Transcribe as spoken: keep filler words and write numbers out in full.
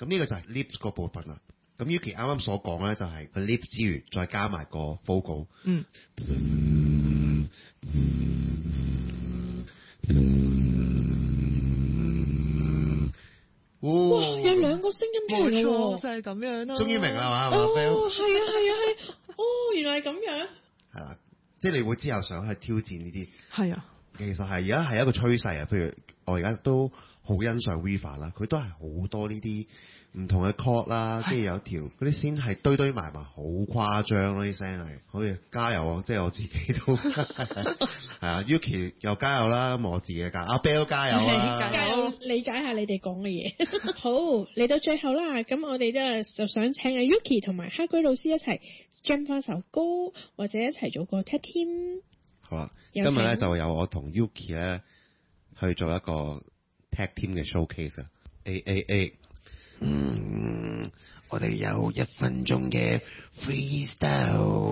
呢個就係 lift 嗰部分啦。咁 Yuki 啱啱所講咧就係個 lift 之餘，再加埋個 vocal。 嗯。 哇！有兩個聲音出嚟喎， 就係咁樣咯。 終於明啦嘛？ 哦，係啊，係啊，係。哦，原來係咁樣。 係啦，即係你會之後想去挑戰呢啲。 係啊。 其實係而家係一個趨勢啊，譬如我而家都好欣賞 Viva 啦，佢都係好多呢啲唔同嘅 chord 啦，跟住有條嗰啲線係堆堆埋埋，好誇張咯，啲聲係，好似加油啊！即係我自己都係啊 ，Yuki 又加油啦，咁我自己加，阿 Bell 加油啦， 加油！理解下你哋講嘅嘢。好，嚟到最後啦，咁我哋都係就想請阿 Yuki 同埋黑居老師一齊 jam 翻首歌，或者一齊做個 tag team。 好啦，今日咧就由我同 Yuki 咧去做一個 tag team 嘅 showcase 啊 ，A A A， 嗯，我哋有一分鐘嘅 freestyle。